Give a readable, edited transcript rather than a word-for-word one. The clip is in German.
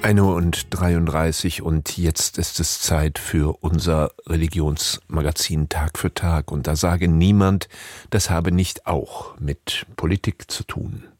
1:33 und jetzt ist es Zeit für unser Religionsmagazin Tag für Tag. Und da sage niemand, das habe nicht auch mit Politik zu tun.